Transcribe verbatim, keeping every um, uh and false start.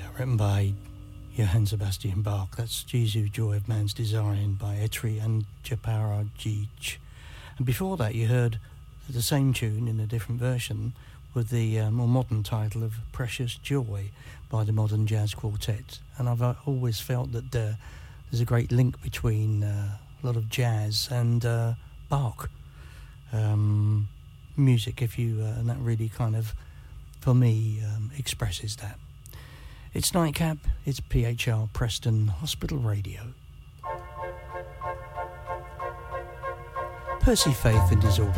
written by Johann Sebastian Bach. That's Jesu, Joy of Man's Design by Etri and Japarajic. And before that you heard the same tune in a different version with the uh, more modern title of Precious Joy by the Modern Jazz Quartet. And I've uh, always felt that uh, there's a great link between uh, a lot of jazz and uh, Bach um, music, if you uh, and that really kind of, for me, um, expresses that. It's Nightcap, it's P H R Preston Hospital Radio. Percy Faith and his orchestra.